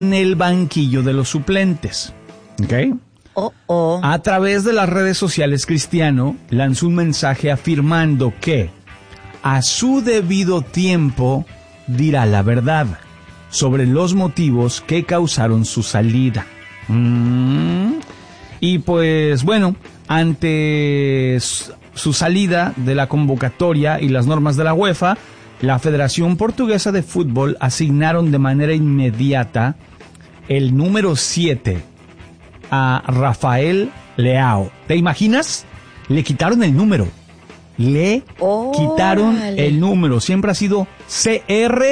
en el banquillo de los suplentes. ¿Ok? A través de las redes sociales, Cristiano lanzó un mensaje afirmando que a su debido tiempo dirá la verdad sobre los motivos que causaron su salida. Y pues bueno, ante su salida de la convocatoria y las normas de la UEFA, la Federación Portuguesa de Fútbol asignaron de manera inmediata el número 7 a Rafael Leao. ¿Te imaginas? Le quitaron el número. Quitaron el número. Siempre ha sido CR.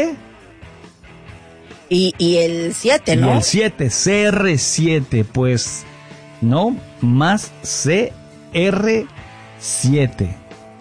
Y el 7, ¿no? Y el 7, CR7. Pues no, más CR7.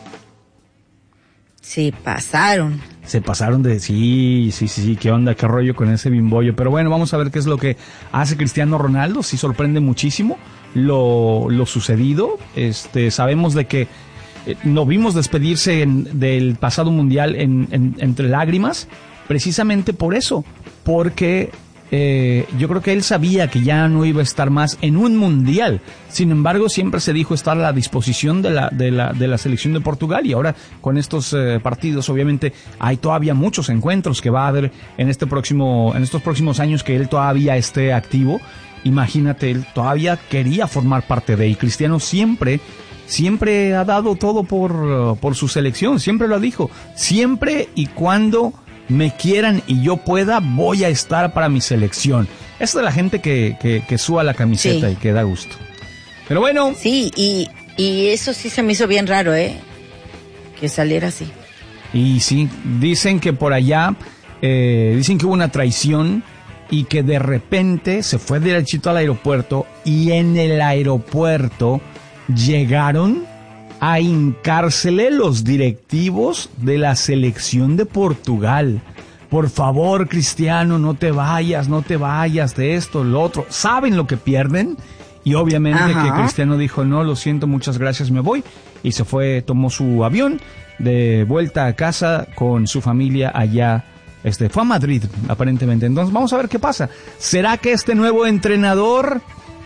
Sí, pasaron. Se pasaron de... Sí, qué onda, qué rollo con ese bimbollo. Pero bueno, vamos a ver qué es lo que hace Cristiano Ronaldo. Sí sorprende muchísimo lo sucedido. Sabemos de que lo vimos despedirse del pasado mundial entre lágrimas, precisamente por eso, porque yo creo que él sabía que ya no iba a estar más en un mundial. Sin embargo, siempre se dijo estar a la disposición de la selección de Portugal, y ahora con estos partidos, obviamente, hay todavía muchos encuentros que va a haber en estos próximos años que él todavía esté activo. Imagínate, él todavía quería formar parte de él. Cristiano siempre ha dado todo por su selección, siempre lo dijo, siempre y cuando me quieran y yo pueda, voy a estar para mi selección. Esa es de la gente que suba la camiseta, sí, y que da gusto. Pero bueno. Sí, y eso sí se me hizo bien raro, que saliera así. Y sí, dicen que por allá, dicen que hubo una traición y que de repente se fue derechito al aeropuerto, y en el aeropuerto llegaron a hincársele los directivos de la selección de Portugal. Por favor, Cristiano, no te vayas de esto, lo otro. ¿Saben lo que pierden? Y obviamente que Cristiano dijo, no, lo siento, muchas gracias, me voy. Y se fue, tomó su avión de vuelta a casa con su familia allá. Fue a Madrid, aparentemente. Entonces, vamos a ver qué pasa. ¿Será que este nuevo entrenador,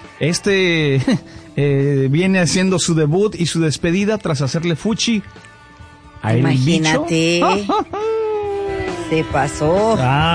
viene haciendo su debut y su despedida tras hacerle fuchi a el Imagínate. bicho? Se pasó.